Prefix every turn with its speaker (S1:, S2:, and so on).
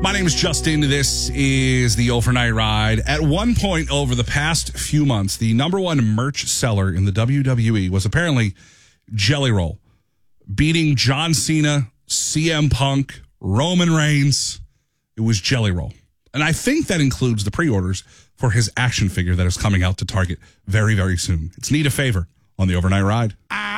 S1: My name is Justin. This is the Overnight Ride. At one point over the past few months, the number one merch seller in the WWE was apparently Jelly Roll, beating John Cena, CM Punk, Roman Reigns. It was Jelly Roll. And I think that includes the pre-orders for his action figure that is coming out to Target very, very soon. It's Need a Favor on the Overnight Ride.